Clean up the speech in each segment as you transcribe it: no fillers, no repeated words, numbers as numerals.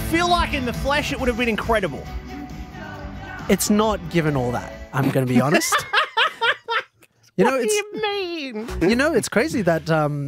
feel like in the flesh it would have been incredible. It's not given all that, I'm going to be honest. What do you mean? You know, it's crazy that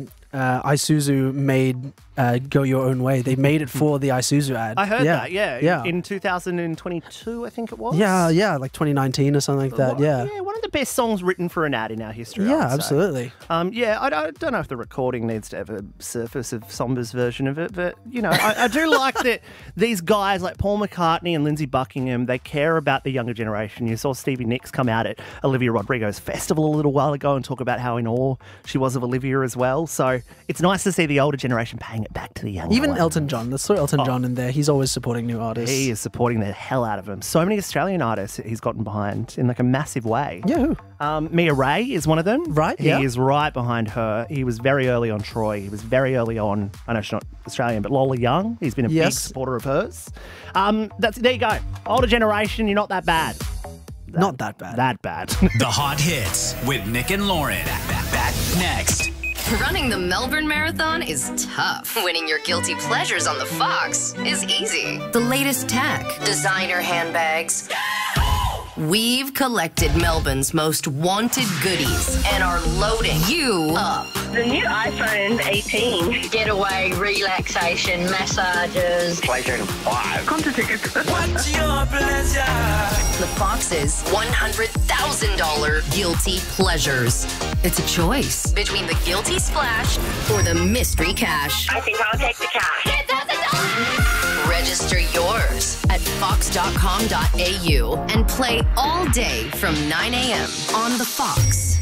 Isuzu made Go Your Own Way. They made it for the Isuzu ad. I heard that, yeah. In 2022, I think it was. Yeah, like 2019 or something like that, yeah. Yeah, one of the best songs written for an ad in our history. Yeah, absolutely. I don't know if the recording needs to have a surface of Somber's version of it, but, you know, I do like that these guys like Paul McCartney and Lindsey Buckingham, they care about the younger generation. You saw Stevie Nicks come out at Olivia Rodrigo's festival a little while ago and talk about how in awe she was of Olivia as well. So it's nice to see the older generation paying it back to the younger Even one. Elton John. Let's throw Elton John in there. He's always supporting new artists. He is supporting the hell out of them. So many Australian artists he's gotten behind in like a massive way. Yeah, who? Mia Ray is one of them. Right, He yeah. is right behind her. He was very early on Troy. He was very early on, I know she's not Australian, but Lola Young. He's been a big supporter of hers. There you go. Older generation, you're not that bad. Not that bad. That bad. The Hot Hits with Nick and Lauren. Back next. Running the Melbourne Marathon is tough. Winning your guilty pleasures on the Fox is easy. The latest tech, designer handbags. We've collected Melbourne's most wanted goodies and are loading you up. The new iPhone 18. Getaway, relaxation, massages. PlayStation 5. Concert tickets. What's your pleasure? The Fox's $100,000 guilty pleasures. It's a choice between the guilty splash or the mystery cash. I think I'll take the cash. $10,000! Register yours at fox.com.au and play all day from 9 a.m. on the Fox.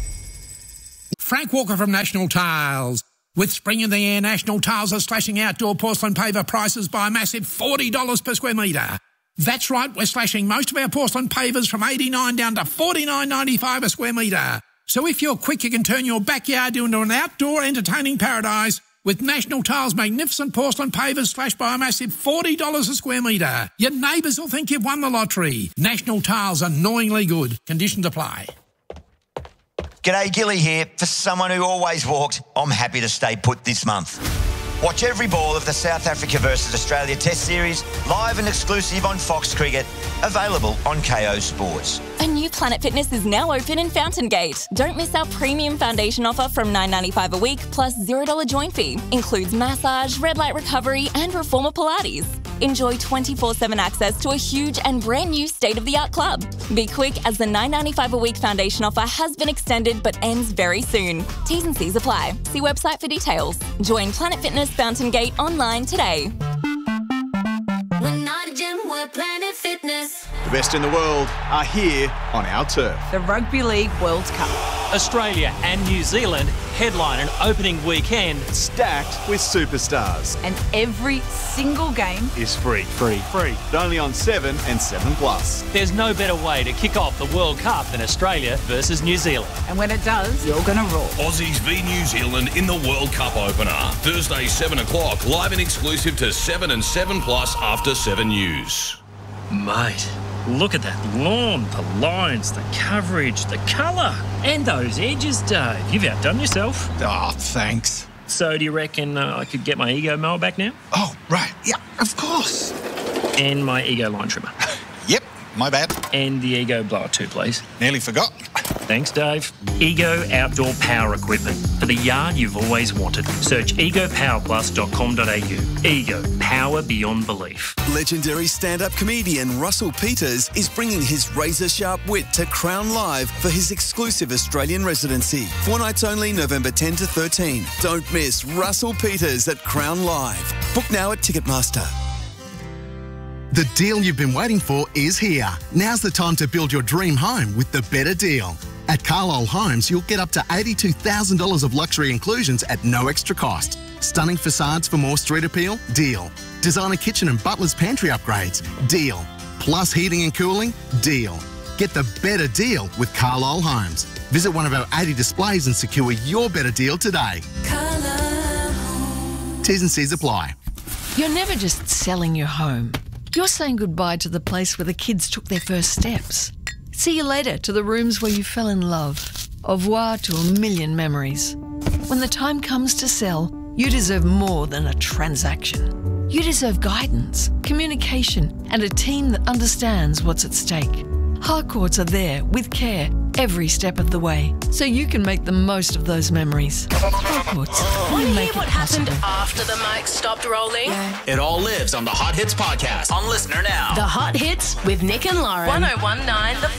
Frank Walker from National Tiles. With spring in the air, National Tiles are slashing outdoor porcelain paver prices by a massive $40 per square metre. That's right, we're slashing most of our porcelain pavers from $89 down to $49.95 a square metre. So if you're quick, you can turn your backyard into an outdoor entertaining paradise with National Tiles' magnificent porcelain pavers slashed by a massive $40 a square metre. Your neighbours will think you've won the lottery. National Tiles, annoyingly good. Conditions apply. G'day, Gilly here. For someone who always walked, I'm happy to stay put this month. Watch every ball of the South Africa versus Australia Test Series, live and exclusive on Fox Cricket, available on KO Sports. A new Planet Fitness is now open in Fountain Gate. Don't miss our premium foundation offer from $9.95 a week plus $0 joint fee. Includes massage, red light recovery and reformer Pilates. Enjoy 24/7 access to a huge and brand new state-of-the-art club. Be quick as the $9.95 a week foundation offer has been extended but ends very soon. T's and C's apply. See website for details. Join Planet Fitness Fountain Gate online today. We're not a gym, we're Planet Fitness. The best in the world are here on our turf. The Rugby League World Cup. Australia and New Zealand headline an opening weekend stacked with superstars. And every single game is free. Free. But only on 7 and 7 Plus. There's no better way to kick off the World Cup than Australia versus New Zealand. And when it does, you're going to roar. Aussies v New Zealand in the World Cup opener. Thursday, 7 o'clock, live and exclusive to 7 and 7 Plus after 7 News. Mate, look at that lawn, the lines, the coverage, the colour, and those edges, Dave. You've outdone yourself. Oh, thanks. So do you reckon I could get my Ego mower back now? Oh, right. Yeah, of course. And my Ego line trimmer. Yep, my bad. And the Ego blower too, please. Nearly forgot. Thanks, Dave. Ego Outdoor Power Equipment. For the yard you've always wanted. Search egopowerplus.com.au. Ego. Power beyond belief. Legendary stand-up comedian Russell Peters is bringing his razor-sharp wit to Crown Live for his exclusive Australian residency. 4 nights only, November 10 to 13. Don't miss Russell Peters at Crown Live. Book now at Ticketmaster. The deal you've been waiting for is here. Now's the time to build your dream home with the better deal. At Carlisle Homes, you'll get up to $82,000 of luxury inclusions at no extra cost. Stunning facades for more street appeal? Deal. Designer kitchen and butler's pantry upgrades? Deal. Plus heating and cooling? Deal. Get the better deal with Carlisle Homes. Visit one of our 80 displays and secure your better deal today. T's and C's apply. You're never just selling your home. You're saying goodbye to the place where the kids took their first steps. See you later to the rooms where you fell in love. Au revoir to a million memories. When the time comes to sell, you deserve more than a transaction. You deserve guidance, communication, and a team that understands what's at stake. Harcourts are there with care every step of the way, so you can make the most of those memories. Harcourts, Want we to make hear what it possible. happened after the mic stopped rolling? It all lives on the Hot Hits podcast on Listener Now. The Hot Hits with Nick and Lauren. 1019 The